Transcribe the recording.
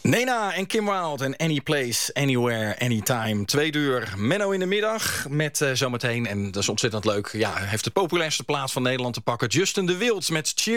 Nena en Kim Wilde en Any Place, Anywhere, Anytime. 2 uur Menno in de middag met zometeen, en dat is ontzettend leuk... ja, hij heeft de populairste plaats van Nederland te pakken. Justin de Wild met